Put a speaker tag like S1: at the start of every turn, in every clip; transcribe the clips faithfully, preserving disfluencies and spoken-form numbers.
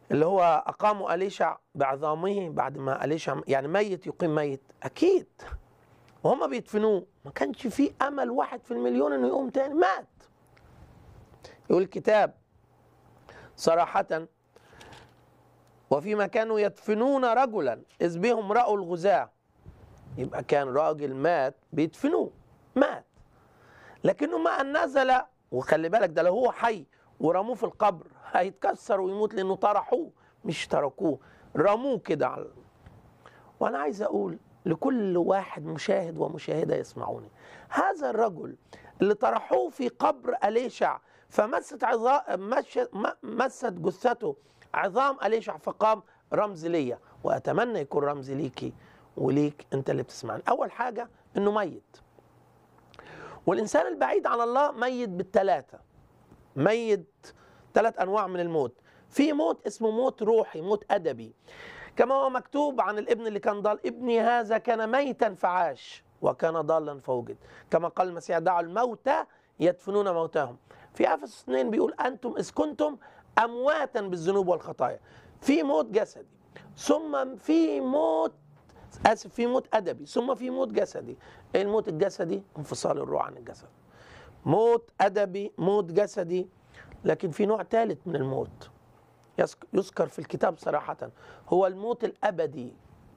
S1: اللي هو أقاموا أليشع بعظامه بعد ما أليشع يعني ميت يقيم ميت، أكيد وهم بيدفنوه ما كانش فيه أمل واحد في المليون إنه يقوم تاني، مات. يقول الكتاب صراحة: وفيما كانوا يدفنون رجلا إذ بهم رأوا الغزاة. يبقى كان راجل مات بيدفنوه، مات، لكنه ما أن نزل، وخلي بالك ده لو هو حي ورموه في القبر هيتكسر ويموت، لأنه طرحوه مش تركوه، رموه كده على. وأنا عايز أقول لكل واحد مشاهد ومشاهدة يسمعوني، هذا الرجل اللي طرحوه في قبر أليشع فمست عظام مست جثته عظام أليشع فقام، رمز ليا، وأتمنى يكون رمز ليكي وليك أنت اللي بتسمعني. أول حاجة إنه ميت، والإنسان البعيد عن الله ميت بالثلاثة، ميت ثلاث أنواع من الموت. في موت اسمه موت روحي، موت أدبي، كما هو مكتوب عن الابن اللي كان ضال: ابني هذا كان ميتا فعاش وكان ضالا فوجد. كما قال المسيح: دعوا الموتى يدفنون موتاهم. في أفسس اثنين بيقول: أنتم إذ كنتم أمواتا بالذنوب والخطايا. في موت جسدي، ثم في موت آسف في موت أدبي، ثم في موت جسدي. إيه الموت الجسدي؟ انفصال الروح عن الجسد. موت أدبي، موت جسدي، لكن في نوع ثالث من الموت يذكر في الكتاب صراحة، هو الموت الأبدي.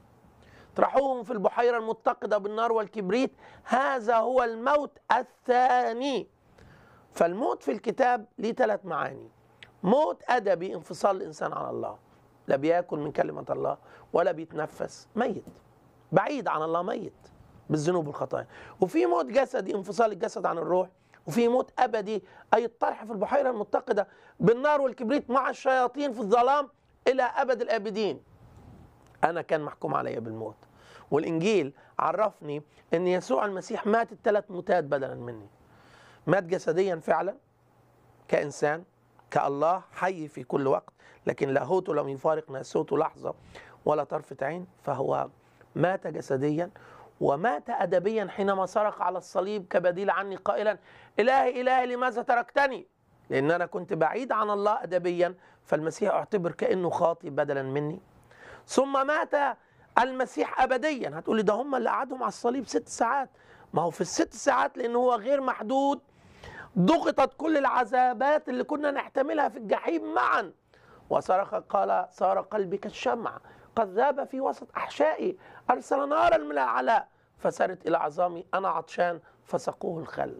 S1: طرحوهم في البحيرة المتقدة بالنار والكبريت، هذا هو الموت الثاني. فالموت في الكتاب ليه ثلاث معاني: موت أدبي، انفصال الإنسان عن الله، لا بياكل من كلمة الله ولا بيتنفس، ميت بعيد عن الله، ميت بالذنوب والخطايا. وفي موت جسدي، انفصال الجسد عن الروح. وفي موت أبدي، أي الطرح في البحيرة المتقدة بالنار والكبريت مع الشياطين في الظلام إلى أبد الآبدين. أنا كان محكوم علي بالموت، والإنجيل عرفني أن يسوع المسيح مات الثلاث موتات بدلا مني. مات جسديا فعلا كإنسان كالله حي في كل وقت، لكن لاهوته لم يفارق ناسوته لحظة ولا طرفة عين، فهو مات جسديا. ومات أدبيا حينما صرخ على الصليب كبديل عني قائلا: إلهي إلهي لماذا تركتني؟ لأن أنا كنت بعيد عن الله أدبيا، فالمسيح اعتبر كأنه خاطئ بدلا مني. ثم مات المسيح أبديا. هتقولي ده هم اللي قعدهم على الصليب ست ساعات. ما هو في الست ساعات لأنه هو غير محدود ضغطت كل العذابات اللي كنا نحتملها في الجحيم معا. وصرخ قال: صار قلبي كالشمع قد ذاب في وسط أحشائي، أرسل نارا من الأعلاء فسرت إلى عظامي، أنا عطشان فسقوه الخل.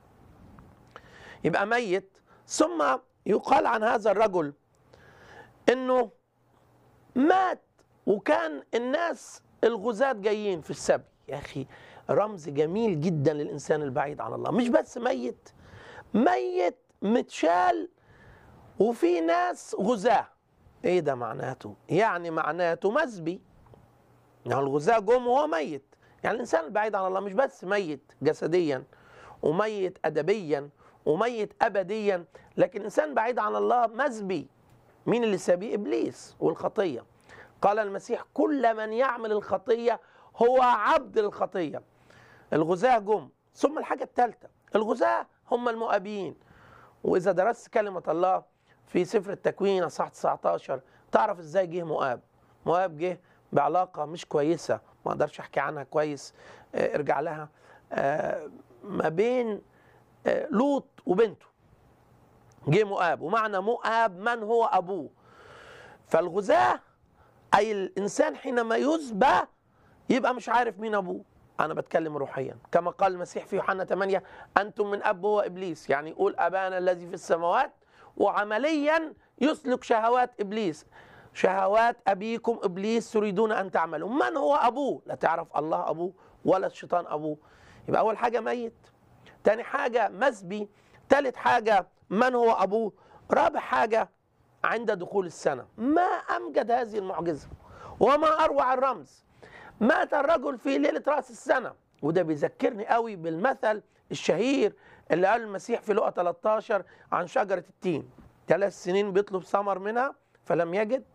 S1: يبقى ميت. ثم يقال عن هذا الرجل إنه مات وكان الناس الغزاة جايين في السبي. يا أخي رمز جميل جدا للإنسان البعيد عن الله. مش بس ميت، ميت متشال وفي ناس غزاة. ايه ده معناته؟ يعني معناته مسبي، يعني الغزاة جم وهو ميت. يعني الإنسان البعيد عن الله مش بس ميت جسديا وميت أدبيا وميت أبديا، لكن الإنسان بعيد عن الله مسبي. مين اللي سابيه؟ إبليس والخطية. قال المسيح: كل من يعمل الخطية هو عبد للخطية. الغزاة جم. ثم الحاجة الثالثة، الغزاة هم المؤابين. وإذا درست كلمة الله في سفر التكوين اصحاح تسعة عشر تعرف ازاي جه مؤاب. مؤاب جه بعلاقة مش كويسة، ما اقدرش احكي عنها كويس، اه ارجع لها، اه ما بين اه لوط وبنته. جه مؤاب، ومعنى مؤاب من هو ابوه. فالغزاة اي الانسان حينما يذبى يبقى مش عارف مين ابوه. انا بتكلم روحيا، كما قال المسيح في يوحنا ثمانية: انتم من اب هو ابليس. يعني يقول ابانا الذي في السماوات، وعمليا يسلك شهوات إبليس. شهوات أبيكم إبليس تريدون أن تعملوا. من هو أبوه؟ لا تعرف الله أبوه ولا الشيطان أبوه. يبقى أول حاجة ميت، تاني حاجة مسبي، تالت حاجة من هو أبوه، رابع حاجة عند دخول السنة. ما أمجد هذه المعجزة وما أروع الرمز. مات الرجل في ليلة رأس السنة. وده بيذكرني قوي بالمثل الشهير اللي قال المسيح في لقا ثلاثة عشر عن شجرة التين. ثلاث سنين بيطلب ثمر منها فلم يجد.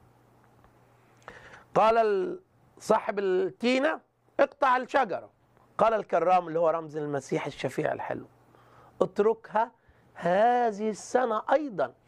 S1: قال صاحب التينة: اقطع الشجرة. قال الكرام اللي هو رمز المسيح الشفيع الحلو: اتركها هذه السنة أيضا